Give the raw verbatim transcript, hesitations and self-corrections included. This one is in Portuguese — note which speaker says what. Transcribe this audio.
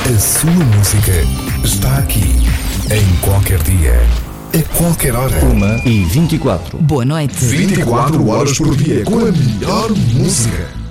Speaker 1: A sua música está aqui, em qualquer dia, a qualquer hora.
Speaker 2: Uma e vinte e quatro.
Speaker 3: Boa noite.
Speaker 1: vinte e quatro horas por dia com a melhor música.